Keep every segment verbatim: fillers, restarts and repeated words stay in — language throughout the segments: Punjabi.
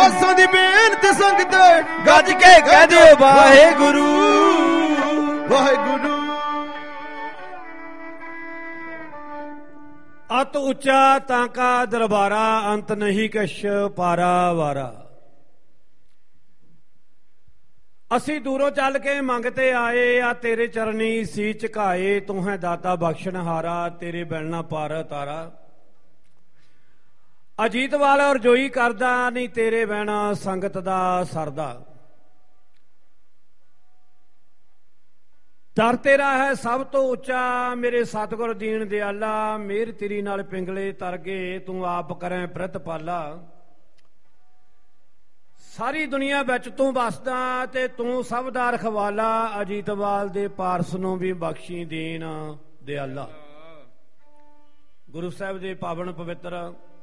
ਦਾਸਾਂ ਦੀ ਬੇਨਤੀ ਸੰਗਤ ਗੱਜ ਕੇ ਕਹਿ ਦਿਓ ਵਾਹਿਗੁਰੂ ਵਾਹਿਗੁਰੂ। ਅਤ ਉੱਚਾ ਤਾਂ ਕਾ ਦਰਬਾਰਾ ਅੰਤ ਨਹੀਂ ਕਛ ਪਾਰਾ ਵਾਰਾ। ਅਸੀਂ ਦੂਰੋਂ ਚੱਲ ਕੇ ਮੰਗਤੇ ਆਏ ਆ ਤੇਰੇ ਚਰਨੀ ਸੀ ਝੁਕਾਏ। ਤੂੰ ਹੈ ਦਾਤਾ ਬਖਸ਼ਣਹਾਰਾ ਤੇਰੇ ਬਿਨ ਪਾਰ ਤਾਰਾ। ਅਜੀਤ ਵਾਲਾ ਰਜੋਈ ਕਰਦਾ ਨਹੀਂ ਤੇਰੇ ਬਿਨ ਸੰਗਤ ਦਾ ਸਰਦਾ। ਦਰ ਤੇਰਾ ਹੈ ਸਭ ਤੋਂ ਉੱਚਾ ਮੇਰੇ ਸਤਿਗੁਰ ਦੀਨ ਦਿਆਲਾ। ਮਿਹਰ ਤੇਰੀ ਨਾਲ ਪਿੰਗਲੇ ਤਰ ਗਏ ਤੂੰ ਆਪ ਕਰੈ ਪ੍ਰਤਪਾਲਾ। ਸਾਰੀ ਦੁਨੀਆ ਵਿੱਚ ਤੂੰ ਵਸਦਾ ਤੇ ਤੂੰ ਸਭ ਦਾ ਰਖਵਾਲਾ। ਅਜੀਤਵਾਲ ਦੇ ਪਾਰਸ ਨੂੰ ਵੀ ਬਖਸ਼ੀ ਦੀਨ ਦਿਆਲਾ। ਗੁਰੂ ਸਾਹਿਬ ਦੇ ਪਾਵਨ ਪਵਿੱਤਰ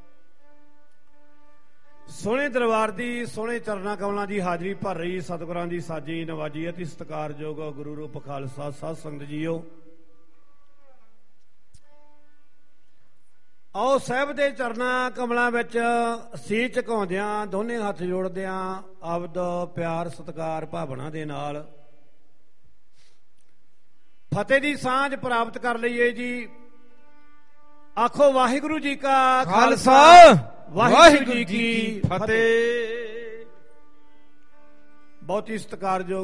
ਸੋਹਣੇ ਦਰਬਾਰ ਦੀ ਸੋਹਣੇ ਚਰਨਾਂ ਕਮਲਾਂ ਦੀ ਹਾਜ਼ਰੀ ਭਰ ਰਹੀ ਸਤਿਗੁਰਾਂ ਦੀ ਸਾਜੀ ਨਵਾਜੀ ਅਤੀ ਸਤਿਕਾਰਯੋਗ ਗੁਰੂ ਰੂਪ ਖਾਲਸਾ ਸਾਧ ਸੰਗਤ ਜੀਓ। ਆਓ ਸਾਹਿਬ ਦੇ ਚਰਨਾਂ ਕਮਲਾਂ ਵਿੱਚ ਸੀ ਝੁਕਾਉਂਦਿਆਂ ਦੋਨੇ ਹੱਥ ਜੋੜਦਿਆਂ ਆਬਦ ਪਿਆਰ ਸਤਿਕਾਰ ਭਾਵਨਾ ਦੇ ਨਾਲ ਫਤਿਹ ਦੀ ਸਾਂਝ ਪ੍ਰਾਪਤ ਕਰ ਲਈਏ ਜੀ। ਆਖੋ ਵਾਹਿਗੁਰੂ ਜੀ ਕਾ ਖਾਲਸਾ ਵਾਹਿਗੁਰੂ ਜੀ ਕੀ ਫਤਿਹ। ਬਹੁਤ ਹੀ ਸਤਿਕਾਰਯੋਗ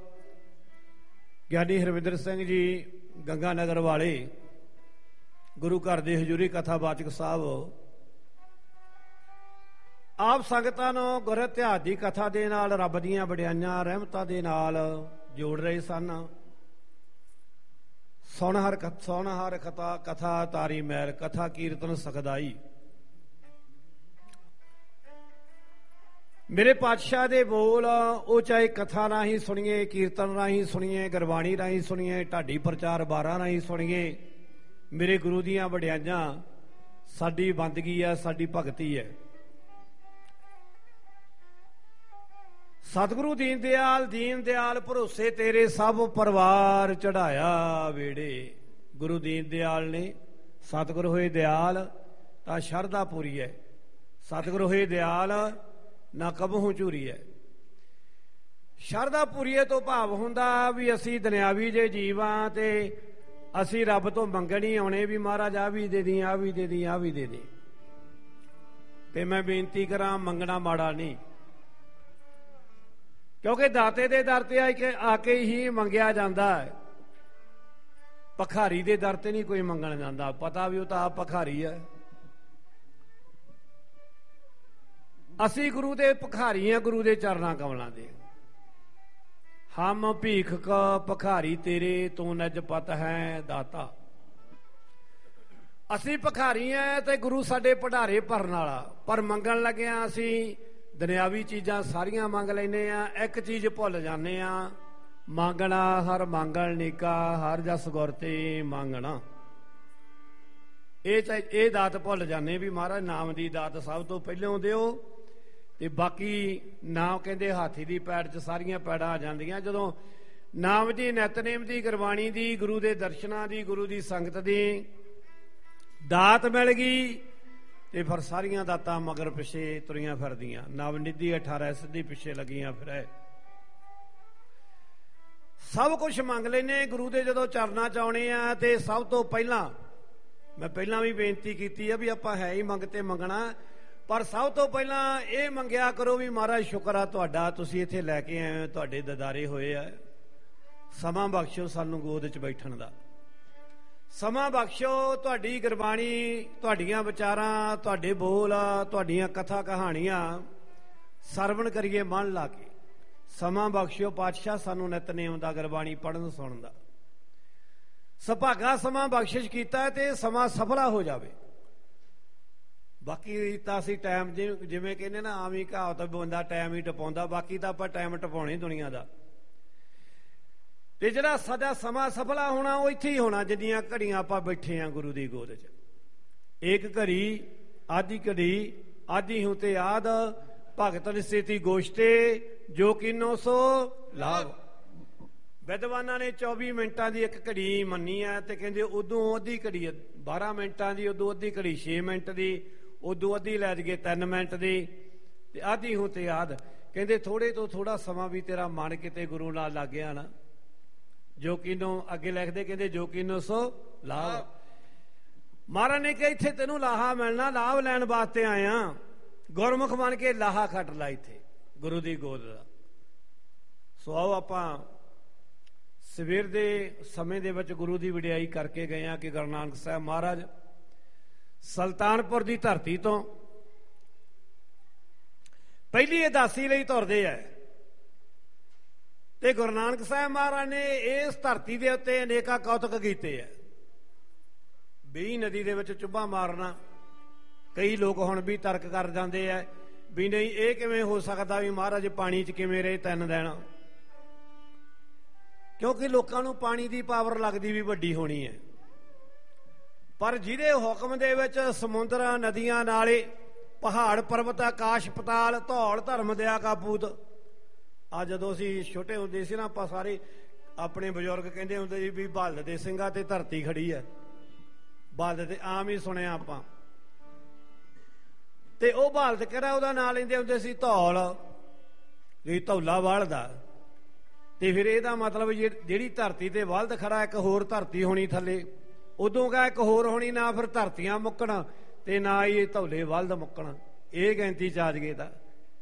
ਗਿਆਨੀ ਹਰਵਿੰਦਰ ਸਿੰਘ ਜੀ ਗੰਗਾ ਨਗਰ ਵਾਲੇ ਗੁਰੂ ਘਰ ਦੇ ਹਜ਼ੂਰੀ ਕਥਾਵਾਚਕ ਸਾਹਿਬ ਆਪ ਸੰਗਤਾਂ ਨੂੰ ਗੁਰ ਇਤਿਹਾਸ ਦੀ ਕਥਾ ਦੇ ਨਾਲ ਰੱਬ ਦੀਆਂ ਵਡਿਆਈਆਂ ਰਹਿਮਤਾਂ ਦੇ ਨਾਲ ਜੋੜ ਰਹੇ ਸਨ। ਸੋਨਹਰ ਸੋਨਹਰ ਕਥਾ ਕਥਾ ਤਾਰੀ ਮਹਿਲ ਕਥਾ ਕੀਰਤਨ ਸਖਦਾਈ। ਮੇਰੇ ਪਾਤਸ਼ਾਹ ਦੇ ਬੋਲ ਉਹ ਚਾਹੇ ਕਥਾ ਰਾਹੀਂ ਸੁਣੀਏ ਕੀਰਤਨ ਰਾਹੀਂ ਸੁਣੀਏ ਗੁਰਬਾਣੀ ਰਾਹੀਂ ਸੁਣੀਏ ਢਾਡੀ ਪ੍ਰਚਾਰ ਬਾਰਾਂ ਰਾਹੀਂ ਸੁਣੀਏ। ਮੇਰੇ ਗੁਰੂ ਦੀਆਂ ਵਡਿਆਈਆਂ ਸਾਡੀ ਬੰਦਗੀ ਹੈ ਸਾਡੀ ਭਗਤੀ ਹੈ। ਸਤਿਗੁਰੂ ਦੀਨ ਦਿਆਲ ਦੀਨ ਦਿਆਲ ਭਰੋਸੇ ਤੇਰੇ ਸਭ ਪਰਿਵਾਰ ਚੜਾਇਆ ਵੇੜੇ। ਗੁਰੂ ਦੀਨ ਦਿਆਲ ਨੇ ਸਤਿਗੁਰ ਹੋਏ ਦਿਆਲ ਤਾਂ ਸ਼ਰਧਾ ਪੂਰੀ ਹੈ। ਸਤਿਗੁਰ ਹੋਏ ਦਿਆਲ ਨਾ ਕਬਹੂ ਝੂਰੀ ਹੈ। ਸ਼ਰਧਾ ਪੂਰੀਏ ਤੋਂ ਭਾਵ ਹੁੰਦਾ ਵੀ ਅਸੀਂ ਦੁਨਿਆਵੀ ਜੇ ਜੀਵਾਂ ਤੇ ਅਸੀਂ ਰੱਬ ਤੋਂ ਮੰਗਣ ਹੀ ਆਉਣੇ ਵੀ ਮਹਾਰਾਜ ਆ ਵੀ ਦੇ ਦੀ ਆ ਵੀ ਦੇ ਦੀ ਆ ਵੀ ਦੇ ਦੇ। ਤੇ ਮੈਂ ਬੇਨਤੀ ਕਰਾਂ ਮੰਗਣਾ ਮਾੜਾ ਨਹੀਂ ਕਿਉਂਕਿ ਦਾਤੇ ਦੇ ਦਰ ਤੇ ਆ ਕੇ ਹੀ ਮੰਗਿਆ ਜਾਂਦਾ ਹੈ। ਭਖਾਰੀ ਦੇ ਦਰ ਤੇ ਨਹੀਂ ਕੋਈ ਮੰਗਣ ਜਾਂਦਾ। ਪਤਾ ਵੀ ਉਹ ਤਾਂ ਆਪ ਭਖਾਰੀ ਹੈ। ਅਸੀਂ ਗੁਰੂ ਦੇ ਭਖਾਰੀ ਹਾਂ ਗੁਰੂ ਦੇ ਚਰਨਾਂ ਕਮਲਾਂ ਦੇ। ਹਮ ਭੀਖ ਕਾ ਭਖਾਰੀ ਤੇਰੇ ਤੂੰ ਨਜਪਤ ਹੈ ਦਾਤਾ। ਅਸੀਂ ਭਖਾਰੀ ਹਾਂ ਤੇ ਗੁਰੂ ਸਾਡੇ ਭੰਡਾਰੇ ਭਰਨ ਵਾਲਾ। ਪਰ ਮੰਗਣ ਲੱਗਿਆ ਅਸੀਂ ਦੁਨਿਆਵੀ ਚੀਜ਼ਾਂ ਸਾਰੀਆਂ ਮੰਗ ਲੈਂਦੇ ਆ। ਇੱਕ ਚੀਜ਼ ਭੁੱਲ ਜਾਂਦੇ ਆ ਮੰਗਣਾ ਹਰ ਮੰਗਣ ਨੀਕਾ ਹਰ ਜਸ ਗੁਰ ਤੇ ਮੰਗਣਾ। ਇਹ ਇਹ ਦਾਤ ਭੁੱਲ ਜਾਂਦੇ ਵੀ ਮਹਾਰਾਜ ਨਾਮ ਦੀ ਦਾਤ ਸਭ ਤੋਂ ਪਹਿਲਾਂ ਦਿਓ ਤੇ ਬਾਕੀ ਨਾਮ ਕਹਿੰਦੇ ਹਾਥੀ ਦੀ ਪੈੜ 'ਚ ਸਾਰੀਆਂ ਪੈੜਾਂ ਆ ਜਾਂਦੀਆਂ। ਜਦੋਂ ਨਾਮ ਦੀ ਨਿਤਨੇਮ ਦੀ ਗੁਰਬਾਣੀ ਦੀ ਗੁਰੂ ਦੇ ਦਰਸ਼ਨਾਂ ਦੀ ਗੁਰੂ ਦੀ ਸੰਗਤ ਦੀ ਦਾਤ ਮਿਲ ਗਈ ਤੇ ਫਿਰ ਸਾਰੀਆਂ ਦਾਤਾਂ ਮਗਰ ਪਿੱਛੇ ਤੁਰੀਆਂ ਫਿਰਦੀਆਂ। ਨਵਨਿਧੀ ਅਠਾਰਾਂ ਸਿੱਧੀ ਪਿੱਛੇ ਲੱਗੀਆਂ ਫਿਰੇ। ਸਭ ਕੁਛ ਮੰਗ ਲੈਨੇ ਗੁਰੂ ਦੇ ਜਦੋਂ ਚਰਨਾਂ 'ਚ ਆਉਣੇ ਆ। ਤੇ ਸਭ ਤੋਂ ਪਹਿਲਾਂ ਮੈਂ ਪਹਿਲਾਂ ਵੀ ਬੇਨਤੀ ਕੀਤੀ ਆ ਵੀ ਆਪਾਂ ਹੈ ਹੀ ਮੰਗ ਤੇ ਮੰਗਣਾ। ਪਰ ਸਭ ਤੋਂ ਪਹਿਲਾਂ ਇਹ ਮੰਗਿਆ ਕਰੋ ਵੀ ਮਹਾਰਾਜ ਸ਼ੁਕਰ ਆ ਤੁਹਾਡਾ ਤੁਸੀਂ ਇੱਥੇ ਲੈ ਕੇ ਆਏ ਹੋ ਤੁਹਾਡੇ ਦਦਾਰੇ ਹੋਏ ਆ। ਸਮਾਂ ਬਖਸ਼ੋ ਸਾਨੂੰ ਗੋਦ 'ਚ ਬੈਠਣ ਦਾ। ਸਮਾਂ ਬਖਸ਼ੋ ਤੁਹਾਡੀ ਗੁਰਬਾਣੀ ਤੁਹਾਡੀਆਂ ਵਿਚਾਰਾਂ ਤੁਹਾਡੇ ਬੋਲ ਤੁਹਾਡੀਆਂ ਕਥਾ ਕਹਾਣੀਆਂ ਸਰਵਣ ਕਰੀਏ ਮਨ ਲਾ ਕੇ। ਸਮਾਂ ਬਖਸ਼ਿਓ ਪਾਤਸ਼ਾਹ ਸਾਨੂੰ ਨਿਤਨੇਮ ਦਾ ਗੁਰਬਾਣੀ ਪੜ੍ਹਨ ਸੁਣਨ ਦਾ। ਸੁਭਾਗਾ ਸਮਾਂ ਬਖਸ਼ਿਸ਼ ਕੀਤਾ ਤੇ ਸਮਾਂ ਸਫਲਾ ਹੋ ਜਾਵੇ। ਬਾਕੀ ਤਾਂ ਅਸੀਂ ਟਾਈਮ ਜਿਵੇਂ ਕਹਿੰਦੇ ਨਾ ਆਮ ਹੀ ਕਹਾਵਤ ਬੰਦਾ ਟਾਈਮ ਹੀ ਟਪਾਉਂਦਾ। ਬਾਕੀ ਤਾਂ ਆਪਾਂ ਟਾਈਮ ਟਪਾਉਣੇ ਦੁਨੀਆ ਦਾ। ਤੇ ਜਿਹੜਾ ਸਾਡਾ ਸਮਾਂ ਸਫਲਾ ਹੋਣਾ ਉਹ ਇੱਥੇ ਹੀ ਹੋਣਾ ਜਿੰਨੀਆਂ ਘੜੀਆਂ ਆਪਾਂ ਬੈਠੇ ਆ ਗੁਰੂ ਦੀ ਗੋਦ 'ਚ। ਇੱਕ ਘੜੀ ਆਦੀ ਘੜੀ ਆਦੀ ਹੂੰ ਤੇ ਆਦ ਭਗਤ ਨਿਸੇਤੀ ਗੋਸ਼ਤੇ ਜੋ ਕਿਨੋ ਸੋ ਲਾਭ। ਵਿਦਵਾਨਾਂ ਨੇ ਚੌਵੀ ਮਿੰਟਾਂ ਦੀ ਇੱਕ ਘੜੀ ਮੰਨੀ ਹੈ ਤੇ ਕਹਿੰਦੇ ਉਦੋਂ ਅੱਧੀ ਘੜੀ ਬਾਰਾਂ ਮਿੰਟਾਂ ਦੀ, ਉਦੋਂ ਅੱਧੀ ਘੜੀ ਛੇ ਮਿੰਟ ਦੀ, ਉਦੋਂ ਅੱਧੀ ਲੈ ਜਾਈਏ ਤਿੰਨ ਮਿੰਟ ਦੀ। ਤੇ ਆਦੀ ਹੂੰ ਤੇ ਆਦ। ਕਹਿੰਦੇ ਥੋੜੇ ਤੋਂ ਥੋੜਾ ਸਮਾਂ ਵੀ ਤੇਰਾ ਮਨ ਕਿਤੇ ਗੁਰੂ ਨਾਲ ਲੱਗ ਗਿਆ ਨਾ, ਜੋ ਕੀਨੋ ਅੱਗੇ ਲਿਖਦੇ ਕਹਿੰਦੇ ਜੋ ਕੀਨੋ ਸੋ ਲਾਭ। ਮਹਾਰਾਜ ਨੇ ਕਿਹਾ ਇੱਥੇ ਤੈਨੂੰ ਲਾਹਾ ਮਿਲਣਾ, ਲਾਭ ਲੈਣ ਵਾਸਤੇ ਆਇਆ, ਗੁਰਮੁਖ ਬਣ ਕੇ ਲਾਹਾ ਖੱਟ ਲਾ ਇੱਥੇ ਗੁਰੂ ਦੀ ਗੋਦ ਦਾ। ਸੋ ਆਓ ਆਪਾਂ ਸਵੇਰ ਦੇ ਸਮੇਂ ਦੇ ਵਿੱਚ ਗੁਰੂ ਦੀ ਵਡਿਆਈ ਕਰਕੇ ਗਏ ਆ ਕਿ ਗੁਰੂ ਨਾਨਕ ਸਾਹਿਬ ਮਹਾਰਾਜ ਸੁਲਤਾਨਪੁਰ ਦੀ ਧਰਤੀ ਤੋਂ ਪਹਿਲੀ ਉਦਾਸੀ ਲਈ ਤੁਰਦੇ ਆ, ਤੇ ਗੁਰੂ ਨਾਨਕ ਸਾਹਿਬ ਮਹਾਰਾਜ ਨੇ ਇਸ ਧਰਤੀ ਦੇ ਉੱਤੇ ਅਨੇਕਾਂ ਕੌਤਕ ਕੀਤੇ ਆ। ਵੀਹ ਨਦੀ ਦੇ ਵਿੱਚ ਚੁੱਭਾ ਮਾਰਨਾ, ਕਈ ਲੋਕ ਹੁਣ ਵੀ ਤਰਕ ਕਰ ਜਾਂਦੇ ਆ ਵੀ ਨਹੀਂ ਇਹ ਕਿਵੇਂ ਹੋ ਸਕਦਾ ਵੀ ਮਹਾਰਾਜ ਪਾਣੀ 'ਚ ਕਿਵੇਂ ਰਹੇ ਤਿੰਨ ਦਿਨ, ਕਿਉਂਕਿ ਲੋਕਾਂ ਨੂੰ ਪਾਣੀ ਦੀ ਪਾਵਰ ਲੱਗਦੀ ਵੀ ਵੱਡੀ ਹੋਣੀ ਹੈ। ਪਰ ਜਿਹਦੇ ਹੁਕਮ ਦੇ ਵਿੱਚ ਸਮੁੰਦਰ, ਨਦੀਆਂ, ਨਾਲੇ, ਪਹਾੜ, ਪਰਬਤ, ਆਕਾਸ਼, ਪਤਾਲ, ਧੌਲ, ਧਰਮ, ਦਇਆ, ਕਾਬੂਤ। ਆ ਜਦੋਂ ਅਸੀਂ ਛੋਟੇ ਹੁੰਦੇ ਸੀ ਨਾ, ਆਪਾਂ ਸਾਰੇ ਆਪਣੇ ਬਜ਼ੁਰਗ ਕਹਿੰਦੇ ਹੁੰਦੇ ਸੀ ਵੀ ਬਲਦ ਦੇ ਸਿੰਘਾਂ ਤੇ ਧਰਤੀ ਖੜੀ ਹੈ, ਬਲਦ ਤੇ ਆਮ ਹੀ ਸੁਣਿਆ ਆਪਾਂ। ਤੇ ਉਹ ਬਲਦ ਕਿਹੜਾ, ਉਹਦਾ ਨਾਂ ਲੈਂਦੇ ਹੁੰਦੇ ਸੀ ਧੌਲ, ਜਿਹੜੀ ਧੌਲਾ ਵਲਦਾ। ਤੇ ਫਿਰ ਇਹਦਾ ਮਤਲਬ ਜਿਹੜੀ ਧਰਤੀ ਤੇ ਬਲਦ ਖੜਾ, ਇੱਕ ਹੋਰ ਧਰਤੀ ਹੋਣੀ ਥੱਲੇ, ਉਦੋਂ ਕਾ ਇੱਕ ਹੋਰ ਹੋਣੀ, ਨਾ ਫਿਰ ਧਰਤੀਆਂ ਮੁੱਕਣ ਤੇ ਨਾ ਹੀ ਧੌਲੇ ਬਲਦ ਮੁੱਕਣ। ਇਹ ਗਿਣਤੀ ਚ ਆ ਜਗੇ ਤਾਂ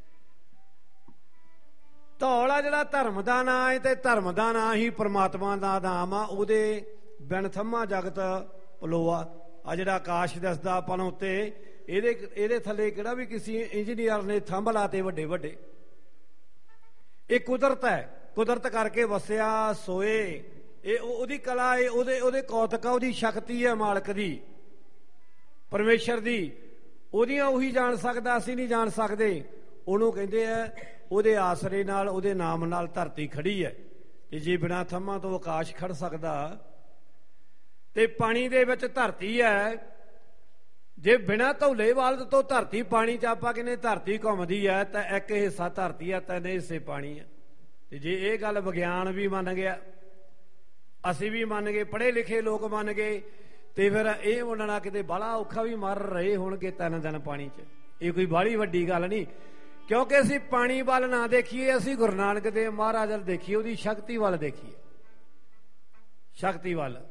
ਧੌਲ ਆ ਜਿਹੜਾ ਧਰਮ ਦਾ ਨਾਂ ਹੈ, ਤੇ ਧਰਮ ਦਾ ਨਾਂ ਹੀ ਪਰਮਾਤਮਾ ਦਾ ਨਾਮ ਆ। ਉਹਦੇ ਬਿਨ ਥੰਮਾ ਜਗਤ ਪਲੋਆ। ਆ ਜਿਹੜਾ ਆਕਾਸ਼ ਦਿਸਦਾ ਆਪਾਂ ਨੂੰ ਉੱਤੇ, ਇਹਦੇ ਇਹਦੇ ਥੱਲੇ ਕਿਹੜਾ ਵੀ ਕਿਸੇ ਇੰਜੀਨੀਅਰ ਨੇ ਥੰਬ ਲਾਤੇ ਵੱਡੇ ਵੱਡੇ। ਇਹ ਕੁਦਰਤ ਹੈ, ਕੁਦਰਤ ਕਰਕੇ ਵਸਿਆ ਸੋਏ। ਇਹ ਉਹਦੀ ਕਲਾ ਹੈ, ਉਹਦੇ ਉਹਦੇ ਕੌਤਕ ਆ, ਉਹਦੀ ਸ਼ਕਤੀ ਹੈ ਮਾਲਕ ਦੀ, ਪਰਮੇਸ਼ਰ ਦੀ। ਉਹਦੀਆਂ ਉਹੀ ਜਾਣ ਸਕਦਾ, ਅਸੀਂ ਨਹੀਂ ਜਾਣ ਸਕਦੇ। ਉਹਨੂੰ ਕਹਿੰਦੇ ਆ ਉਹਦੇ ਆਸਰੇ ਨਾਲ, ਉਹਦੇ ਨਾਮ ਨਾਲ ਧਰਤੀ ਖੜੀ ਹੈ। ਤੇ ਜੇ ਬਿਨਾਂ ਥੰਮਾਂ ਤੋਂ ਆਕਾਸ਼ ਖੜ ਸਕਦਾ, ਤੇ ਪਾਣੀ ਦੇ ਵਿੱਚ ਧਰਤੀ ਹੈ, ਜੇ ਬਿਨਾਂ ਧੌਲੇ ਬਲਦ ਤੋਂ ਧਰਤੀ ਪਾਣੀ 'ਚ ਆਪਾਂ ਕਹਿੰਦੇ ਧਰਤੀ ਘੁੰਮਦੀ ਹੈ, ਤਾਂ ਇੱਕ ਹਿੱਸਾ ਧਰਤੀ ਹੈ, ਤਿੰਨ ਹਿੱਸੇ ਪਾਣੀ ਹੈ। ਤੇ ਜੇ ਇਹ ਗੱਲ ਵਿਗਿਆਨ ਵੀ ਮੰਨ ਗਿਆ, ਅਸੀਂ ਵੀ ਮੰਨ ਗਏ, ਪੜ੍ਹੇ ਲਿਖੇ ਲੋਕ ਮੰਨ ਗਏ, ਤੇ ਫਿਰ ਇਹ ਮੰਨਣਾ ਕਿਤੇ ਬਾਹਲਾ ਔਖਾ ਵੀ ਮਰ ਰਹੇ ਹੋਣਗੇ ਤਿੰਨ ਦਿਨ ਪਾਣੀ 'ਚ। ਇਹ ਕੋਈ ਬਾਹਲੀ ਵੱਡੀ ਗੱਲ ਨਹੀਂ, ਕਿਉਂਕਿ ਅਸੀਂ ਪਾਣੀ ਵੱਲ ਨਾ ਦੇਖੀਏ, ਅਸੀਂ ਗੁਰੂ ਨਾਨਕ ਦੇਵ ਮਹਾਰਾਜ ਵੱਲ ਦੇਖੀਏ, ਉਹਦੀ ਸ਼ਕਤੀ ਵੱਲ ਦੇਖੀਏ, ਸ਼ਕਤੀ ਵੱਲ।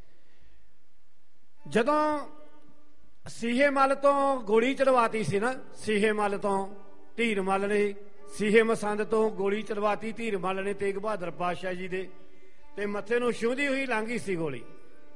ਜਦੋਂ ਸੀਹੇ ਮੱਲ ਤੋਂ ਗੋਲੀ ਚਲਵਾਤੀ ਸੀ ਨਾ, ਸੀਹੇ ਮੱਲ ਤੋਂ ਧੀਰ ਮੱਲ ਨੇ, ਸੀਹੇ ਮਸੰਦ ਤੋਂ ਗੋਲੀ ਚਲਵਾਤੀ ਧੀਰ ਮੱਲ ਨੇ ਤੇਗ ਬਹਾਦਰ ਪਾਤਸ਼ਾਹ ਜੀ ਦੇ, ਤੇ ਮੱਥੇ ਨੂੰ ਛੂੰਹਦੀ ਹੋਈ ਲੰਘੀ ਸੀ ਗੋਲੀ।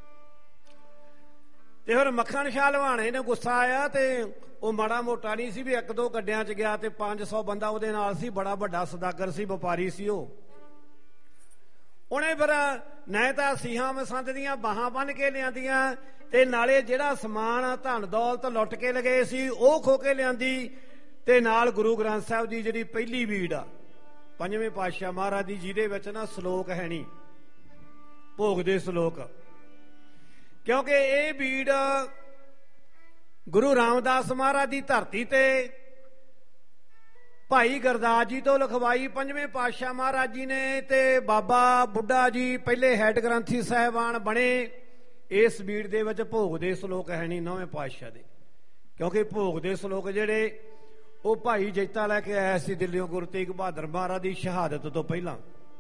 ਤੇ ਫਿਰ ਮੱਖਣ ਸ਼ਾਹ ਲਵਾਣੇ ਨੇ ਗੁੱਸਾ ਆਇਆ, ਤੇ ਉਹ ਮਾੜਾ ਮੋਟਾ ਨਹੀਂ ਸੀ ਵੀ ਇੱਕ ਦੋ ਗੱਡਿਆਂ 'ਚ ਗਿਆ, ਤੇ ਪੰਜ ਸੌ ਬੰਦਾ ਉਹਦੇ ਨਾਲ ਸੀ, ਬੜਾ ਵੱਡਾ ਸੌਦਾਗਰ ਸੀ, ਵਪਾਰੀ ਸੀ ਉਹ। ਉਹਨੇ ਫਿਰ ਨਾ ਤਾਂ ਸੀਹਾਂ ਮਸੰਦ ਦੀਆਂ ਬਾਹਾਂ ਬੰਨ੍ਹ ਕੇ ਲਿਆਂਦੀਆਂ, ਤੇ ਨਾਲੇ ਜਿਹੜਾ ਸਮਾਨ ਧਨ ਦੌਲਤ ਲੁੱਟ ਕੇ ਲਗੇ ਸੀ ਉਹ ਖੋ ਕੇ ਲਿਆਂਦੀ, ਤੇ ਨਾਲ ਗੁਰੂ ਗ੍ਰੰਥ ਸਾਹਿਬ ਦੀ ਜਿਹੜੀ ਪਹਿਲੀ ਬੀੜ ਆ ਪੰਜਵੇਂ ਪਾਤਸ਼ਾਹ ਮਹਾਰਾਜ ਦੀ, ਜਿਹਦੇ ਵਿੱਚ ਨਾ ਸ਼ਲੋਕ ਹੈ ਨਹੀਂ, ਭੋਗ ਦੇ ਸ਼ਲੋਕ, ਕਿਉਂਕਿ ਇਹ ਬੀੜ ਗੁਰੂ ਰਾਮਦਾਸ ਮਹਾਰਾਜ ਦੀ ਧਰਤੀ ਤੇ ਭਾਈ ਗੁਰਦਾਸ ਜੀ ਤੋਂ ਲਿਖਵਾਈ ਪੰਜਵੇਂ ਪਾਤਸ਼ਾਹ ਮਹਾਰਾਜ ਜੀ ਨੇ, ਤੇ ਬਾਬਾ ਬੁੱਢਾ ਜੀ ਪਹਿਲੇ ਹੈਡ ਗ੍ਰੰਥੀ ਸਾਹਿਬਾਨ ਬਣੇ। ਇਸ ਬੀੜ ਦੇ ਵਿੱਚ ਭੋਗ ਦੇ ਸ਼ਲੋਕ ਹੈ ਨਹੀਂ ਨੌਵੇਂ ਪਾਤਸ਼ਾਹ ਦੇ, ਕਿਉਂਕਿ ਭੋਗ ਦੇ ਸ਼ਲੋਕ ਜਿਹੜੇ ਉਹ ਭਾਈ ਜੈਤਾ ਲੈ ਕੇ ਆਇਆ ਸੀ ਦਿੱਲੀੋਂ ਗੁਰੂ ਤੇਗ ਬਹਾਦਰ ਮਹਾਰਾਜ ਦੀ ਸ਼ਹਾਦਤ ਤੋਂ ਪਹਿਲਾਂ।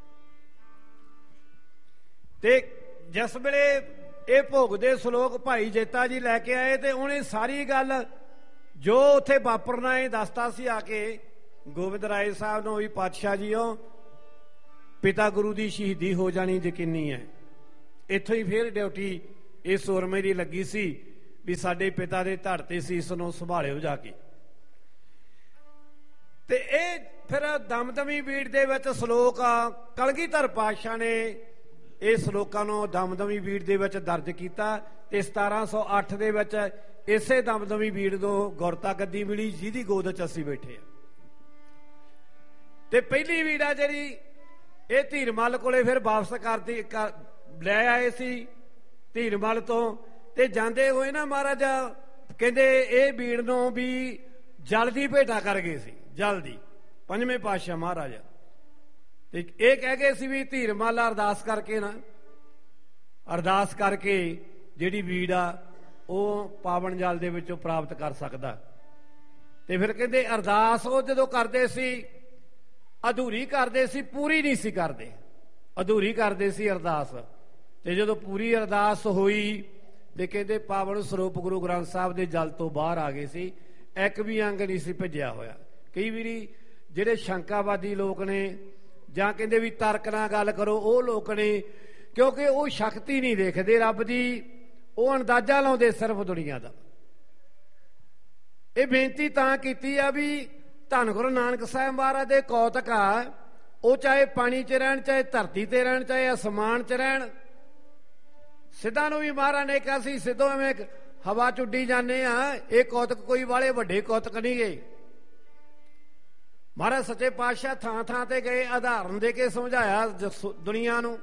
ਤੇ ਜਿਸ ਵੇਲੇ ਇਹ ਭੋਗ ਦੇ ਸ਼ਲੋਕ ਭਾਈ ਜੈਤਾ ਜੀ ਲੈ ਕੇ ਆਏ, ਤੇ ਉਹਨੇ ਸਾਰੀ ਗੱਲ ਜੋ ਉੱਥੇ ਵਾਪਰਨਾ ਇਹ ਦੱਸਤਾ ਸੀ ਆ ਕੇ ਗੋਬਿੰਦ ਰਾਏ ਸਾਹਿਬ ਨੂੰ ਵੀ, ਪਾਤਸ਼ਾਹ ਜੀ ਉਹ ਪਿਤਾ ਗੁਰੂ ਦੀ ਸ਼ਹੀਦੀ ਹੋ ਜਾਣੀ ਯਕੀਨੀ ਹੈ। ਇੱਥੋਂ ਹੀ ਫਿਰ ਡਿਊਟੀ ਇਸ ਸੂਰਮੇ ਦੀ ਲੱਗੀ ਸੀ ਵੀ ਸਾਡੇ ਪਿਤਾ ਦੇ ਧੜ ਤੇ ਸੀਸ ਨੂੰ ਸੰਭਾਲਿਓ ਜਾ ਕੇ। ਤੇ ਇਹ ਫਿਰ ਦਮਦਮੀ ਬੀੜ ਦੇ ਵਿੱਚ ਸ਼ਲੋਕ ਕਲਗੀਧਰ ਪਾਤਸ਼ਾਹ ਨੇ ਇਹ ਸ਼ਲੋਕਾਂ ਨੂੰ ਦਮਦਮੀ ਬੀੜ ਦੇ ਵਿੱਚ ਦਰਜ ਕੀਤਾ, ਤੇ ਸਤਾਰਾਂ ਸੌ ਅੱਠ ਦੇ ਵਿੱਚ ਇਸੇ ਦਮਦਮੀ ਬੀੜ ਤੋਂ ਗੁਰਤਾ ਗੱਦੀ ਮਿਲੀ, ਜਿਹਦੀ ਗੋਦ 'ਚ ਅਸੀਂ ਬੈਠੇ ਆ। ਤੇ ਪਹਿਲੀ ਬੀੜ ਆ ਜਿਹੜੀ ਇਹ ਧੀਰਮਲ ਕੋਲੇ ਫਿਰ ਵਾਪਸ ਕਰਦੀ ਲੈ ਆਏ ਸੀ ਧੀਰਮਲ ਤੋਂ, ਤੇ ਜਾਂਦੇ ਹੋਏ ਨਾ ਮਹਾਰਾਜ ਕਹਿੰਦੇ ਇਹ ਬੀੜ ਨੂੰ ਵੀ ਜਲ ਦੀ ਭੇਟਾ ਕਰ ਗਏ ਸੀ, ਜਲ ਦੀ, ਪੰਜਵੇਂ ਪਾਤਸ਼ਾਹ ਮਹਾਰਾਜ। ਤੇ ਇਹ ਕਹਿ ਗਏ ਸੀ ਵੀ ਧੀਰਮਲ ਅਰਦਾਸ ਕਰਕੇ ਨਾ, ਅਰਦਾਸ ਕਰਕੇ ਜਿਹੜੀ ਬੀੜ ਆ ਉਹ ਪਾਵਨ ਜਲ ਦੇ ਵਿੱਚੋਂ ਪ੍ਰਾਪਤ ਕਰ ਸਕਦਾ। ਤੇ ਫਿਰ ਕਹਿੰਦੇ ਅਰਦਾਸ ਉਹ ਜਦੋਂ ਕਰਦੇ ਸੀ ਅਧੂਰੀ ਕਰਦੇ ਸੀ, ਪੂਰੀ ਨਹੀਂ ਸੀ ਕਰਦੇ, ਅਧੂਰੀ ਕਰਦੇ ਸੀ ਅਰਦਾਸ। ਤੇ ਜਦੋਂ ਪੂਰੀ ਅਰਦਾਸ ਹੋਈ ਤੇ ਕਹਿੰਦੇ ਪਾਵਨ ਸਰੂਪ ਗੁਰੂ ਗ੍ਰੰਥ ਸਾਹਿਬ ਦੇ ਜਲ ਤੋਂ ਬਾਹਰ ਆ ਗਏ ਸੀ, ਇੱਕ ਵੀ ਅੰਗ ਨਹੀਂ ਸੀ ਭਿੱਜਿਆ ਹੋਇਆ। ਕਈ ਵਾਰੀ ਜਿਹੜੇ ਸ਼ੰਕਾਵਾਦੀ ਲੋਕ ਨੇ ਜਾਂ ਕਹਿੰਦੇ ਵੀ ਤਰਕ ਨਾਲ ਗੱਲ ਕਰੋ, ਉਹ ਲੋਕ ਨੇ, ਕਿਉਂਕਿ ਉਹ ਸ਼ਕਤੀ ਨਹੀਂ ਦੇਖਦੇ ਰੱਬ ਦੀ, ਉਹ ਅੰਦਾਜ਼ਾ ਲਾਉਂਦੇ ਸਿਰਫ ਦੁਨੀਆ ਦਾ। ਇਹ ਬੇਨਤੀ ਤਾਂ ਕੀਤੀ ਆ ਵੀ ਧੰਨ ਗੁਰੂ ਨਾਨਕ ਸਾਹਿਬ ਮਹਾਰਾਜ ਦੇ ਕੌਤਕ ਆ, ਉਹ ਚਾਹੇ ਪਾਣੀ 'ਚ ਰਹਿਣ, ਚਾਹੇ ਧਰਤੀ ਤੇ ਰਹਿਣ, ਚਾਹੇ ਅਸਮਾਨ 'ਚ ਰਹਿਣ। ਸਿੱਧਾਂ ਨੂੰ ਵੀ ਮਹਾਰਾਜ ਨੇ ਕਿਹਾ ਸੀ, ਸਿੱਧੋ ਐਵੇਂ ਹਵਾ 'ਚ ਉੱਡੀ ਜਾਂਦੇ ਆ, ਇਹ ਕੌਤਕ ਕੋਈ ਵਾਲੇ ਵੱਡੇ ਕੌਤਕ ਨਹੀਂ ਗਏ। ਮਹਾਰਾਜ ਸੱਚੇ ਪਾਤਸ਼ਾਹ ਥਾਂ ਥਾਂ ਤੇ ਗਏ, ਉਦਾਹਰਨ ਦੇ ਕੇ ਸਮਝਾਇਆ ਦੁਨੀਆ ਨੂੰ।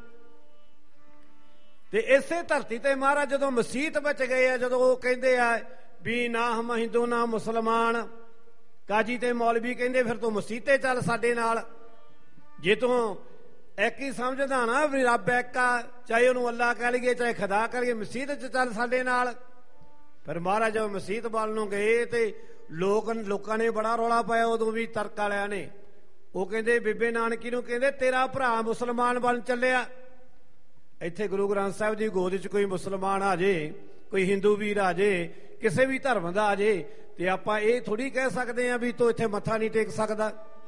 ਤੇ ਇਸੇ ਧਰਤੀ ਤੇ ਮਹਾਰਾਜ ਜਦੋਂ ਮਸੀਤ ਵਿੱਚ ਗਏ ਆ, ਜਦੋਂ ਉਹ ਕਹਿੰਦੇ ਆ ਵੀ ਨਾ ਹਮ ਹਿੰਦੂ ਨਾ ਮੁਸਲਮਾਨ, ਕਾਜੀ ਤੇ ਮੌਲਵੀ ਕਹਿੰਦੇ ਫਿਰ ਤੂੰ ਮਸੀਤੇ ਚੱਲ ਸਾਡੇ ਨਾਲ, ਜੇ ਤੂੰ ਇੱਕ ਹੀ ਸਮਝਦਾ ਨਾ ਵੀ ਰੱਬ ਇੱਕ ਆ, ਚਾਹੇ ਉਹਨੂੰ ਅੱਲਾ ਕਹਿ ਲਈਏ ਚਾਹੇ ਖੁਦਾ ਕਹਿ ਲਈਏ, ਮਸੀਤ 'ਚ ਚੱਲ ਸਾਡੇ ਨਾਲ। ਫਿਰ ਮਹਾਰਾਜ ਜਦੋਂ ਮਸੀਤ ਵੱਲ ਨੂੰ ਗਏ ਤੇ ਲੋਕ ਲੋਕਾਂ ਨੇ ਬੜਾ ਰੌਲਾ ਪਾਇਆ, ਉਦੋਂ ਵੀ ਤਰਕ ਵਾਲਿਆਂ ਨੇ। ਉਹ ਕਹਿੰਦੇ ਬੀਬੇ ਨਾਨਕੀ ਨੂੰ ਕਹਿੰਦੇ ਤੇਰਾ ਭਰਾ ਮੁਸਲਮਾਨ ਬਣ ਚੱਲਿਆ। ਇੱਥੇ ਗੁਰੂ ਗ੍ਰੰਥ ਸਾਹਿਬ ਦੀ ਗੋਦ 'ਚ ਕੋਈ ਮੁਸਲਮਾਨ ਆ ਜੇ, ਕੋਈ ਹਿੰਦੂ ਵੀਰ ਆ ਜੇ, ਕਿਸੇ ਵੀ ਧਰਮ ਦਾ ਆ ਜੇ, ਤੇ ਆਪਾਂ ਇਹ ਥੋੜੀ ਕਹਿ ਸਕਦੇ ਆ ਵੀ ਤੂੰ ਇੱਥੇ ਮੱਥਾ ਨਹੀਂ ਟੇਕ ਸਕਦਾ।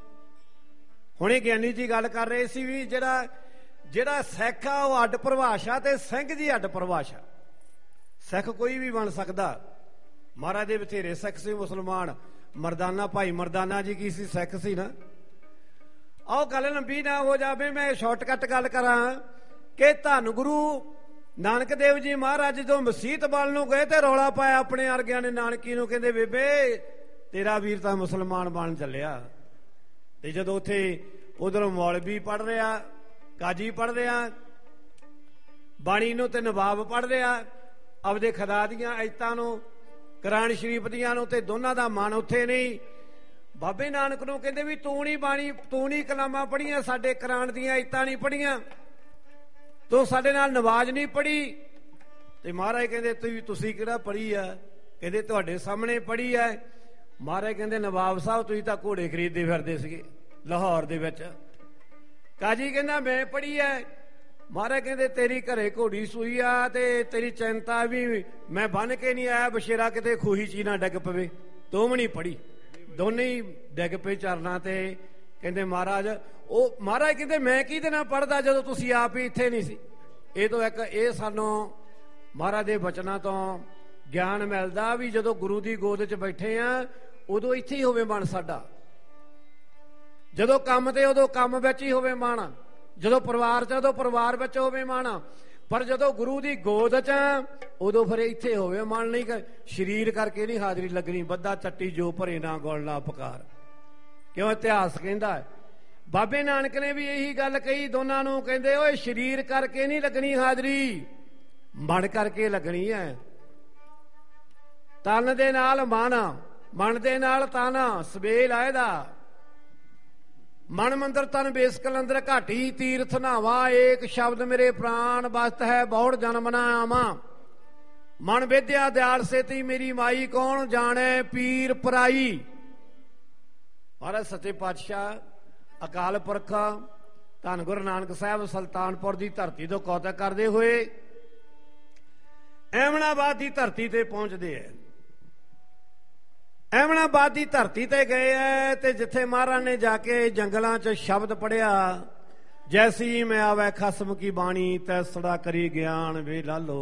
ਹੁਣੇ ਗਿਆਨੀ ਜੀ ਗੱਲ ਕਰ ਰਹੇ ਸੀ ਵੀ ਜਿਹੜਾ ਜਿਹੜਾ ਸਿੱਖ ਆ ਉਹ ਅੱਡ ਪਰਿਭਾਸ਼ਾ ਤੇ ਸਿੰਘ ਜੀ ਅੱਡ ਪਰਿਭਾਸ਼ਾ। ਸਿੱਖ ਕੋਈ ਵੀ ਬਣ ਸਕਦਾ। ਮਹਾਰਾਜ ਦੇ ਬਥੇਰੇ ਸਿੱਖ ਸੀ ਮੁਸਲਮਾਨ। ਮਰਦਾਨਾ ਭਾਈ ਮਰਦਾਨਾ ਜੀ ਕੀ ਸੀ, ਸਿੱਖ ਸੀ ਨਾ। ਆਓ ਗੱਲ ਲੰਬੀ ਨਾ ਹੋ ਜਾਵੇ, ਮੈਂ ਸ਼ਾਰਟਕੱਟ ਗੱਲ ਕਰਾਂ ਕਿ ਧੰਨ ਗੁਰੂ ਨਾਨਕ ਦੇਵ ਜੀ ਮਹਾਰਾਜ ਜਦੋਂ ਮਸੀਤ ਵੱਲ ਨੂੰ ਗਏ ਤੇ ਰੌਲਾ ਪਾਇਆ ਆਪਣੇ ਵਰਗਿਆਂ ਨੇ ਨਾਨਕੀ ਨੂੰ, ਕਹਿੰਦੇ ਬੇਬੇ ਤੇਰਾ ਵੀਰ ਤਾਂ ਮੁਸਲਮਾਨ ਬਣ ਚੱਲਿਆ। ਤੇ ਜਦੋਂ ਉੱਥੇ ਉਧਰੋਂ ਮੌਲਵੀ ਪੜ੍ਹ ਰਿਹਾ, ਕਾਜੀ ਪੜ੍ਹ ਰਿਹਾ, ਬਾਣੀ ਨੂੰ ਤੇ ਨਵਾਬ ਪੜ੍ਹ ਰਿਹਾ, ਆਪਦੇ ਖੁਦਾ ਦੀਆਂ ਆਇਤਾਂ ਨੂੰ, ਕੁਰਾਨ ਸ਼ਰੀਫ ਦੀਆਂ ਨੂੰ, ਤੇ ਦੋਨਾਂ ਦਾ ਮਨ ਉੱਥੇ ਨਹੀਂ। ਬਾਬੇ ਨਾਨਕ ਨੂੰ ਕਹਿੰਦੇ ਵੀ ਤੂੰ ਨਹੀਂ ਬਾਣੀ, ਤੂੰ ਨਹੀਂ ਕਲਾਮਾਂ ਪੜ੍ਹੀਆਂ, ਸਾਡੇ ਕੁਰਾਨ ਦੀਆਂ ਆਇਤਾਂ ਨਹੀਂ ਪੜ੍ਹੀਆਂ, ਤੂੰ ਸਾਡੇ ਨਾਲ ਨਵਾਜ਼ ਨਹੀਂ ਪੜ੍ਹੀ। ਤੇ ਮਹਾਰਾਜ ਕਹਿੰਦੇ ਤੁਸੀਂ ਤੁਸੀਂ ਕਿਹੜਾ ਪੜ੍ਹੀ ਆ? ਕਹਿੰਦੇ ਤੁਹਾਡੇ ਸਾਹਮਣੇ ਪੜ੍ਹੀ ਆ। ਮਹਾਰਾਜ ਕਹਿੰਦੇ ਨਵਾਬ ਸਾਹਿਬ ਤੁਸੀਂ ਤਾਂ ਘੋੜੇ ਖਰੀਦਦੇ ਫਿਰਦੇ ਸੀਗੇ ਲਾਹੌਰ ਦੇ ਵਿੱਚ। ਕਾਜੀ ਕਹਿੰਦਾ ਮੈਂ ਪੜ੍ਹੀ ਆ। ਮਹਾਰਾਜ ਕਹਿੰਦੇ ਤੇਰੀ ਘਰੇ ਘੋੜੀ ਸੂਈ ਆ ਤੇ ਤੇਰੀ ਚਿੰਤਾ ਵੀ ਮੈਂ ਬੰਨ ਕੇ ਨਹੀਂ ਆਇਆ, ਬਸ਼ੇਰਾ ਕਿਤੇ ਖੂਹੀ ਚ ਨਾ ਡਿੱਗ ਪਵੇ। ਤੂੰ ਵੀ ਨਹੀਂ ਪੜ੍ਹੀ, ਦੋਨੇ ਹੀ ਡਿੱਗ ਪਏ ਚਰਨਾਂ ਤੇ। ਕਹਿੰਦੇ ਮਹਾਰਾਜ ਉਹ ਮਹਾਰਾਜ ਕਹਿੰਦੇ ਮੈਂ ਕਿਹਦੇ ਨਾਲ ਪੜ੍ਹਦਾ ਜਦੋਂ ਤੁਸੀਂ ਆਪ ਹੀ ਇੱਥੇ ਨਹੀਂ ਸੀ। ਇਹ ਤੋਂ ਇੱਕ ਇਹ ਸਾਨੂੰ ਮਹਾਰਾਜ ਦੇ ਬਚਨਾਂ ਤੋਂ ਗਿਆਨ ਮਿਲਦਾ ਵੀ ਜਦੋਂ ਗੁਰੂ ਦੀ ਗੋਦ 'ਚ ਬੈਠੇ ਆ ਉਦੋਂ ਇੱਥੇ ਹੀ ਹੋਵੇ ਮਨ ਸਾਡਾ, ਜਦੋਂ ਕੰਮ ਤੇ ਉਦੋਂ ਕੰਮ ਵਿੱਚ ਹੀ ਹੋਵੇ ਮਨ, ਜਦੋਂ ਪਰਿਵਾਰ 'ਚ ਉਦੋਂ ਪਰਿਵਾਰ ਵਿੱਚ ਹੋਵੇ ਮਨ, ਪਰ ਜਦੋਂ ਗੁਰੂ ਦੀ ਗੋਦ 'ਚ ਉਦੋਂ ਫਿਰ ਇੱਥੇ ਹੋਵੇ ਮਨ। ਨਹੀਂ ਸਰੀਰ ਕਰਕੇ ਨਹੀਂ ਹਾਜ਼ਰੀ ਲੱਗਣੀ, ਬੱਦਾ ਚੱਟੀ ਜੋ ਭਰੇ ਨਾ ਗੁਲ ਨਾ ਪੁਕਾਰ। ਕਿਉਂ ਇਤਿਹਾਸ ਕਹਿੰਦਾ। ਬਾਬੇ ਨਾਨਕ ਨੇ ਵੀ ਇਹੀ ਗੱਲ ਕਹੀ ਦੋਨਾਂ ਨੂੰ, ਕਹਿੰਦੇ ਓਏ ਸਰੀਰ ਕਰਕੇ ਨਹੀਂ ਲੱਗਣੀ ਹਾਜ਼ਰੀ, ਮਨ ਕਰਕੇ ਲੱਗਣੀ ਹੈ। ਤਨ ਦੇ ਨਾਲ ਮਨ, ਮਨ ਦੇ ਨਾਲ ਤਨ, ਸਵੇਲ ਆ ਇਹਦਾ। ਮਨ ਮੰਦਰ ਤਨ ਬੇਸ ਕਲੰਦਰ ਘਾਟੀ ਤੀਰਥ ਨਾਵਾ, ਏਕ ਸ਼ਬਦ ਮੇਰੇ ਪ੍ਰਾਣ ਬਸਤ ਹੈ ਬਹੁੜ ਜਨਮ ਨਾ ਆਵਾਂ। ਮਨ ਵਿਦਿਆ ਦਿਆਲ ਸੇਤੀ ਮੇਰੀ ਮਾਈ, ਕੌਣ ਜਾਣੇ ਪੀਰ ਪਰਾਈ। ਮਹਾਰਾਜ ਸੱਚੇ ਪਾਤਸ਼ਾਹ ਅਕਾਲ ਪੁਰਖ ਧੰਨ ਗੁਰੂ ਨਾਨਕ ਸਾਹਿਬ ਸੁਲਤਾਨਪੁਰ ਦੀ ਧਰਤੀ ਤੋਂ ਕੌਤਕ ਕਰਦੇ ਹੋਏ ਐਮਨਾਬਾਦ ਦੀ ਧਰਤੀ ਤੇ ਪਹੁੰਚਦੇ ਐ। ਐਮਨਾਬਾਦ ਦੀ ਧਰਤੀ ਤੇ ਗਏ ਐ ਤੇ ਜਿੱਥੇ ਮਹਾਰਾਜ ਨੇ ਜਾ ਕੇ ਜੰਗਲਾਂ 'ਚ ਸ਼ਬਦ ਪੜਿਆ, ਜੈਸੀ ਮੈਂ ਆਵੇ ਖਸਮ ਕੀ ਬਾਣੀ ਤੈਸੜਾ ਕਰੀ ਗਿਆਨ ਵੇ ਲਾਲੋ।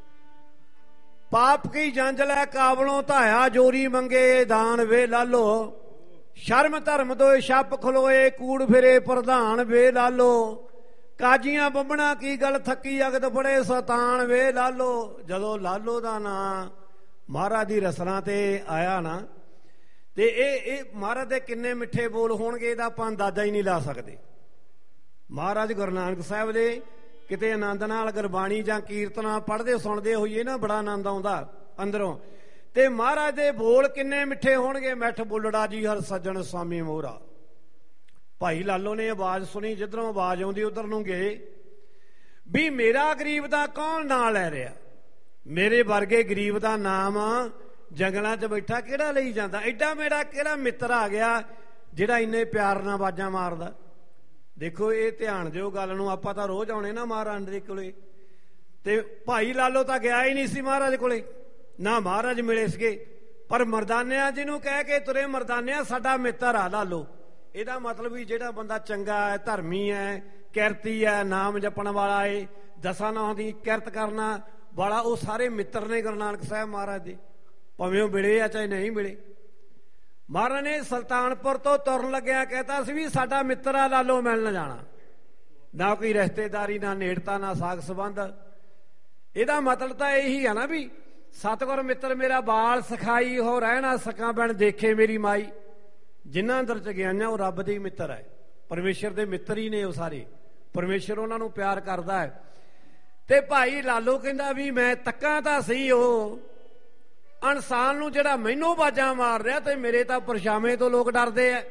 ਪਾਪ ਕੀ ਜੰਜ ਲੈ ਕਾਬਲੋਂ ਧਾਇਆ, ਜੋਰੀ ਮੰਗੇ ਦਾਨ ਵੇ ਲਾਲੋ। ਸ਼ਰਮ ਧਰਮ ਦੋਏ ਛੱਪ ਖਲੋਏ, ਕੂੜ ਫਿਰੇ ਪ੍ਰਧਾਨ ਵੇ ਲਾਲੋ। ਕਾਜੀਆਂ ਬੰਬਣਾ ਕੀ ਗੱਲ ਥੱਕੀ ਅਗਦ ਬੜੇ ਸਤਾਨ ਵੇ ਲਾਲੋ। ਜਦੋਂ ਲਾਲੋ ਦਾ ਨਾਂ ਮਹਾਰਾਜ ਦੀ ਰਸਨਾ ਤੇ ਆਇਆ ਨਾ, ਤੇ ਇਹ ਇਹ ਮਹਾਰਾਜ ਦੇ ਕਿੰਨੇ ਮਿੱਠੇ ਬੋਲ ਹੋਣਗੇ ਇਹਦਾ ਆਪਾਂ ਅੰਦਾਜ਼ਾ ਹੀ ਨਹੀਂ ਲਾ ਸਕਦੇ। ਮਹਾਰਾਜ ਗੁਰੂ ਨਾਨਕ ਸਾਹਿਬ ਦੇ ਕਿਤੇ ਆਨੰਦ ਨਾਲ ਗੁਰਬਾਣੀ ਜਾਂ ਕੀਰਤਨਾਂ ਪੜ੍ਹਦੇ ਸੁਣਦੇ ਹੋਈਏ ਨਾ, ਬੜਾ ਆਨੰਦ ਆਉਂਦਾ ਅੰਦਰੋਂ। ਤੇ ਮਹਾਰਾਜ ਦੇ ਬੋਲ ਕਿੰਨੇ ਮਿੱਠੇ ਹੋਣਗੇ। ਮਿੱਠ ਬੋਲੜਾ ਜੀ ਹਰ ਸੱਜਣ ਸਵਾਮੀ ਮੋਹਰਾ। ਭਾਈ ਲਾਲੋ ਨੇ ਆਵਾਜ਼ ਸੁਣੀ, ਜਿੱਧਰੋਂ ਆਵਾਜ਼ ਆਉਂਦੀ ਉਧਰ ਨੂੰ ਗਏ ਵੀ ਮੇਰਾ ਗਰੀਬ ਦਾ ਕੌਣ ਨਾਂ ਲੈ ਰਿਹਾ, ਮੇਰੇ ਵਰਗੇ ਗਰੀਬ ਦਾ ਨਾਮ ਜੰਗਲਾਂ 'ਚ ਬੈਠਾ ਕਿਹੜਾ ਲਈ ਜਾਂਦਾ, ਐਡਾ ਮੇਰਾ ਕਿਹੜਾ ਮਿੱਤਰ ਆ ਗਿਆ ਜਿਹੜਾ ਇੰਨੇ ਪਿਆਰ ਨਾਲ ਆਵਾਜ਼ਾਂ ਮਾਰਦਾ। ਦੇਖੋ ਇਹ ਧਿਆਨ ਦਿਓ ਗੱਲ ਨੂੰ, ਆਪਾਂ ਤਾਂ ਰੋਜ਼ ਆਉਣੇ ਨਾ ਮਹਾਰਾਜ ਦੇ ਕੋਲੇ, ਤੇ ਭਾਈ ਲਾਲੋ ਤਾਂ ਗਿਆ ਹੀ ਨਹੀਂ ਸੀ ਮਹਾਰਾਜ ਕੋਲੇ, ਨਾ ਮਹਾਰਾਜ ਮਿਲੇ ਸੀਗੇ, ਪਰ ਮਰਦਾਨਿਆਂ ਜਿਹਨੂੰ ਕਹਿ ਕੇ ਤੁਰੇ, ਮਰਦਾਨਿਆਂ ਸਾਡਾ ਮਿੱਤਰ ਆ ਲਾਲੋ। ਇਹਦਾ ਮਤਲਬ ਵੀ ਜਿਹੜਾ ਬੰਦਾ ਚੰਗਾ ਹੈ, ਧਰਮੀ ਹੈ, ਕਿਰਤੀ ਹੈ, ਨਾਮ ਜਪਣ ਵਾਲਾ ਏ, ਦਸਾਂ ਨਾਮ ਦੀ ਕਿਰਤ ਕਰਨਾ ਵਾਲਾ, ਉਹ ਸਾਰੇ ਮਿੱਤਰ ਨੇ ਗੁਰੂ ਨਾਨਕ ਸਾਹਿਬ ਮਹਾਰਾਜ ਦੇ, ਭਾਵੇਂ ਉਹ ਮਿਲੇ ਆ ਚਾਹੇ ਨਹੀਂ ਮਿਲੇ। ਮਹਾਰਾਜ ਨੇ ਸੁਲਤਾਨਪੁਰ ਤੋਂ ਤੁਰਨ ਲੱਗਿਆ ਕਹਿਤਾ ਸੀ ਵੀ ਸਾਡਾ ਮਿੱਤਰ ਆ ਲਾਲੋ ਮਿਲਣ ਜਾਣਾ, ਨਾ ਕੋਈ ਰਿਸ਼ਤੇਦਾਰੀ, ਨਾ ਨੇੜਤਾ, ਨਾ ਸਾਗ ਸੰਬੰਧ। ਇਹਦਾ ਮਤਲਬ ਤਾਂ ਇਹੀ ਆ ਨਾ ਵੀ ਸਤਿਗੁਰ ਮਿੱਤਰ ਮੇਰਾ ਬਾਲ ਸਿਖਾਈ ਹੋ ਰਹਿਣਾ ਸਕਾਂ ਬਣ ਦੇਖੇ ਮੇਰੀ ਮਾਈ। ਜਿਨ੍ਹਾਂ ਅੰਦਰ ਚ ਗਿਆਈਆਂ ਉਹ ਰੱਬ ਦੇ ਮਿੱਤਰ ਹੈ, ਪਰਮੇਸ਼ਰ ਦੇ ਮਿੱਤਰ ਹੀ ਨੇ ਉਹ ਸਾਰੇ, ਪਰਮੇਸ਼ਰ ਉਹਨਾਂ ਨੂੰ ਪਿਆਰ ਕਰਦਾ ਹੈ। ਤੇ ਭਾਈ ਲਾਲੋ ਕਹਿੰਦਾ ਵੀ ਮੈਂ ਤੱਕਾਂ ਤਾਂ ਸਹੀ ਉਹ ਇਨਸਾਨ ਨੂੰ ਜਿਹੜਾ ਮੈਨੂੰ ਆਵਾਜ਼ਾਂ ਮਾਰ ਰਿਹਾ, ਤੇ ਮੇਰੇ ਤਾਂ ਪਰਛਾਵੇਂ ਤੋਂ ਲੋਕ ਡਰਦੇ ਆ,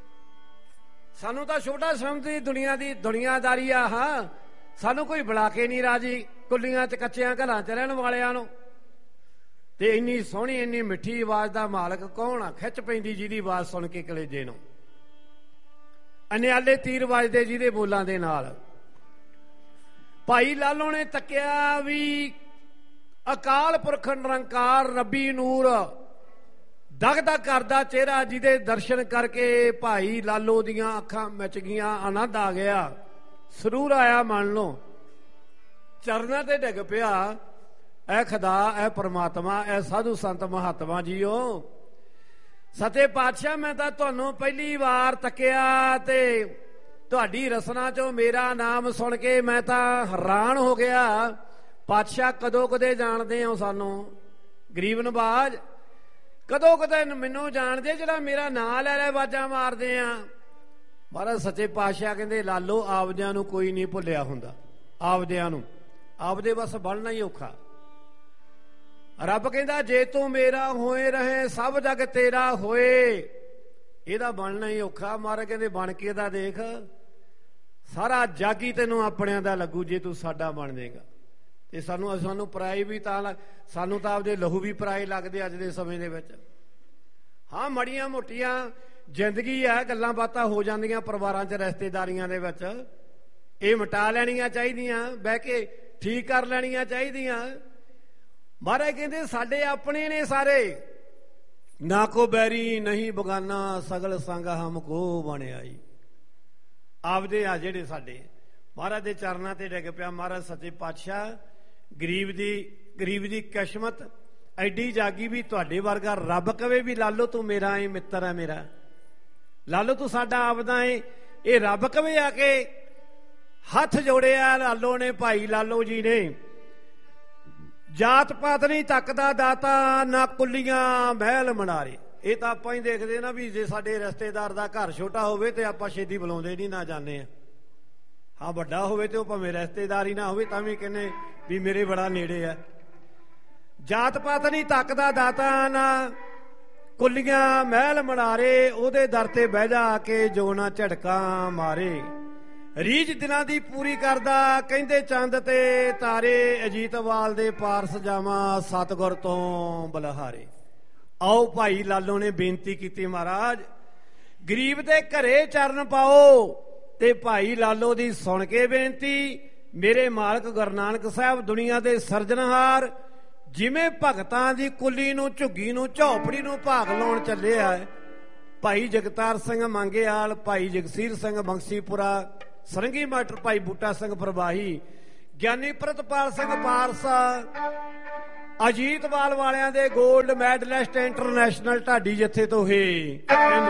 ਸਾਨੂੰ ਤਾਂ ਛੋਟਾ ਸਮਝਦੀ ਦੁਨੀਆ ਦੀ ਦੁਨੀਆਦਾਰੀ ਆ। ਹਾਂ, ਸਾਨੂੰ ਕੋਈ ਬੁਲਾ ਕੇ ਨਹੀਂ ਰਾਜੀ, ਕੁੱਲੀਆਂ 'ਚ ਕੱਚਿਆਂ ਘਰਾਂ 'ਚ ਰਹਿਣ ਵਾਲਿਆਂ ਨੂੰ। ਤੇ ਇੰਨੀ ਸੋਹਣੀ ਇੰਨੀ ਮਿੱਠੀ ਆਵਾਜ਼ ਦਾ ਮਾਲਕ ਕੌਣ ਆ, ਖਿੱਚ ਪੈਂਦੀ ਜਿਹਦੀ ਆਵਾਜ਼ ਸੁਣ ਕੇ ਕਲੇਜੇ ਨੂੰ, ਅਨਿਆਲੇ ਤੀਰ ਵੱਜਦੇ ਜਿਹਦੇ ਬੋਲਾਂ ਦੇ ਨਾਲ। ਭਾਈ ਲਾਲੋ ਨੇ ਤੱਕਿਆ ਵੀ ਅਕਾਲ ਪੁਰਖ ਨਿਰੰਕਾਰ ਰੱਬੀ ਨੂਰ ਦਗ ਦਗ ਕਰਦਾ ਚਿਹਰਾ, ਜਿਹਦੇ ਦਰਸ਼ਨ ਕਰਕੇ ਭਾਈ ਲਾਲੋ ਦੀਆਂ ਅੱਖਾਂ ਮਿਚ ਗਈਆਂ, ਆਨੰਦ ਆ ਗਿਆ, ਸਰੂਰ ਆਇਆ ਮਨ ਨੂੰ, ਚਰਨਾਂ ਤੇ ਡਿੱਗ ਪਿਆ। ਐ ਖੁਦਾ, ਐ ਪਰਮਾਤਮਾ, ਐ ਸਾਧੂ ਸੰਤ ਮਹਾਤਮਾ ਜੀਓ, ਸੱਚੇ ਪਾਤਸ਼ਾਹ ਮੈਂ ਤਾਂ ਤੁਹਾਨੂੰ ਪਹਿਲੀ ਵਾਰ ਤੱਕਿਆ ਤੇ ਤੁਹਾਡੀ ਰਸਨਾ ਚੋਂ ਮੇਰਾ ਨਾਮ ਸੁਣ ਕੇ ਮੈਂ ਤਾਂ ਹੈਰਾਨ ਹੋ ਗਿਆ। ਪਾਤਸ਼ਾਹ ਕਦੋਂ ਕਦੇ ਜਾਣਦੇ ਹੋ ਸਾਨੂੰ, ਗਰੀਬ ਨਵਾਜ ਕਦੋਂ ਕਦੇ ਮੈਨੂੰ ਜਾਣਦੇ ਜਿਹੜਾ ਮੇਰਾ ਨਾਂ ਲੈ ਲੈ ਆਵਾਜ਼ਾਂ ਮਾਰਦੇ ਆ। ਮਹਾਰਾਜ ਸੱਚੇ ਪਾਤਸ਼ਾਹ ਕਹਿੰਦੇ ਲਾਲੋ ਆਪਦਿਆਂ ਨੂੰ ਕੋਈ ਨਹੀਂ ਭੁੱਲਿਆ ਹੁੰਦਾ, ਆਪਦਿਆਂ ਨੂੰ ਆਪਦੇ ਬਸ ਬਣਨਾ ਹੀ ਔਖਾ। ਰੱਬ ਕਹਿੰਦਾ ਜੇ ਤੂੰ ਮੇਰਾ ਹੋਏ ਰਹੇ ਸਭ ਜਗ ਤੇਰਾ ਹੋਏ, ਇਹਦਾ ਬਣਨਾ ਹੀ ਔਖਾ। ਮਹਾਰਾਜ ਕਹਿੰਦੇ ਬਣ ਕੇ ਇਹਦਾ ਦੇਖ, ਸਾਰਾ ਜੱਗ ਹੀ ਤੈਨੂੰ ਆਪਣਿਆਂ ਦਾ ਲੱਗੂ ਜੇ ਤੂੰ ਸਾਡਾ ਬਣ ਜਾਏਗਾ। ਤੇ ਸਾਨੂੰ ਸਾਨੂੰ ਪਰਾਈ ਵੀ ਤਾਂ, ਸਾਨੂੰ ਤਾਂ ਆਪਦੇ ਲਹੂ ਵੀ ਪਰਾਏ ਲੱਗਦੇ ਅੱਜ ਦੇ ਸਮੇਂ ਦੇ ਵਿੱਚ। ਹਾਂ, ਮੜੀਆਂ ਮੋਟੀਆਂ ਜ਼ਿੰਦਗੀ ਆ, ਗੱਲਾਂ ਬਾਤਾਂ ਹੋ ਜਾਂਦੀਆਂ ਪਰਿਵਾਰਾਂ 'ਚ, ਰਿਸ਼ਤੇਦਾਰੀਆਂ ਦੇ ਵਿੱਚ, ਇਹ ਮਿਟਾ ਲੈਣੀਆਂ ਚਾਹੀਦੀਆਂ, ਬਹਿ ਕੇ ਠੀਕ ਕਰ ਲੈਣੀਆਂ ਚਾਹੀਦੀਆਂ। ਮਹਾਰਾਜ ਕਹਿੰਦੇ ਸਾਡੇ ਆਪਣੇ ਨੇ ਸਾਰੇ, ਨਾ ਕੋ ਬੈਰੀ ਨਹੀਂ ਬਗਾਨਾ, ਸਗਲ ਸੰਗ ਹਮ ਕੋ ਬਣਿਆਈ। ਆਪਦੇ ਆ ਜਿਹੜੇ ਸਾਡੇ। ਮਹਾਰਾਜ ਦੇ ਚਰਨਾਂ ਤੇ ਡਿੱਗ ਪਿਆ। ਮਹਾਰਾਜ ਸੱਚੇ ਪਾਤਸ਼ਾਹ ਗਰੀਬ ਦੀ ਗਰੀਬ ਦੀ ਕਿਸਮਤ ਐਡੀ ਜਾਗੀ ਵੀ ਤੁਹਾਡੇ ਵਰਗਾ ਰੱਬ ਕਵੇ ਵੀ ਲਾਲੋ ਤੂੰ ਮੇਰਾ ਏ, ਮਿੱਤਰ ਹੈ ਮੇਰਾ, ਲਾਲੋ ਤੂੰ ਸਾਡਾ ਆਪਦਾ ਏ, ਇਹ ਰੱਬ ਕਵੇ ਆ ਕੇ ਹੱਥ ਜੋੜਿਆ ਲਾਲੋ ਨੇ, ਭਾਈ ਲਾਲੋ ਜੀ ਨੇ। ਜਾਤ ਪਾਤ ਨਹੀਂ ਤੱਕਦਾ ਦਾਤਾ, ਨਾ ਕੁੱਲੀਆਂ ਮਹਿਲ ਮਨਾਰੇ। ਇਹ ਤਾਂ ਆਪਾਂ ਹੀ ਦੇਖਦੇ ਨਾ ਵੀ ਜੇ ਸਾਡੇ ਰਿਸ਼ਤੇਦਾਰ ਦਾ ਘਰ ਛੋਟਾ ਹੋਵੇ ਤੇ ਆਪਾਂ ਛੇਤੀ ਬੁਲਾਉਂਦੇ ਨਹੀਂ, ਨਾ ਜਾਂਦੇ ਆ। ਹਾਂ, ਵੱਡਾ ਹੋਵੇ ਤੇ ਉਹ ਭਾਵੇਂ ਰਿਸ਼ਤੇਦਾਰ ਹੀ ਨਾ ਹੋਵੇ ਤਾਂ ਵੀ ਕਹਿੰਦੇ ਵੀ ਮੇਰੇ ਬੜਾ ਨੇੜੇ ਆ। ਜਾਤ ਪਾਤ ਨਹੀਂ ਤੱਕਦਾ ਦਾਤਾ, ਨਾ ਕੁੱਲੀਆਂ ਮਹਿਲ ਮਨਾਰੇ, ਉਹਦੇ ਦਰ ਤੇ ਬਹਿ ਜਾ ਕੇ ਜੋ ਨਾ ਝੜਕਾਂ ਮਾਰੇ। ਰੀਝ ਦਿਨਾਂ ਦੀ ਪੂਰੀ ਕਰਦਾ, ਕਹਿੰਦੇ ਚੰਦ ਤੇ ਤਾਰੇ, ਅਜੀਤਵਾਲ ਦੇ ਪਾਰਸ ਜਾਵਾਂ ਸਤਿਗੁਰ ਤੋਂ ਬਲਹਾਰੇ। ਆਓ ਭਾਈ ਲਾਲੋ ਨੇ ਬੇਨਤੀ ਕੀਤੀ, ਮਹਾਰਾਜ ਗਰੀਬ ਦੇ ਘਰੇ ਚਰਨ ਪਾਓ। ਤੇ ਭਾਈ ਲਾਲੋ ਦੀ ਸੁਣ ਕੇ ਬੇਨਤੀ, ਮੇਰੇ ਮਾਲਕ ਗੁਰੂ ਨਾਨਕ ਸਾਹਿਬ ਦੁਨੀਆ ਦੇ ਸਿਰਜਣਹਾਰ, ਜਿਵੇਂ ਭਗਤਾਂ ਦੀ ਕੁੱਲੀ ਨੂੰ, ਝੁੱਗੀ ਨੂੰ, ਝੌਪੜੀ ਨੂੰ ਭਾਗ ਲਾਉਣ ਚੱਲੇ ਆ। ਭਾਈ ਜਗਤਾਰ ਸਿੰਘ ਮੰਗੇਵਾਲ, ਭਾਈ ਜਗਸੀਰ ਸਿੰਘ ਬੰਸੀਪੁਰਾ, ਸਰੰਗੀ ਮਾਸਟਰ ਭਾਈ ਬੂਟਾ ਸਿੰਘ ਪ੍ਰਵਾਹੀ, ਗਿਆਨੀ ਪ੍ਰਿਤਪਾਲ ਸਿੰਘ ਪਾਰਸਾ, ਅਜੀਤਵਾਲ ਵਾਲਿਆਂ ਦੇ ਗੋਲਡ ਮੈਡਲਿਸਟ ਇੰਟਰਨੈਸ਼ਨਲ ਢਾਡੀ ਜੱਥੇ ਤੋਂ ਹੈ।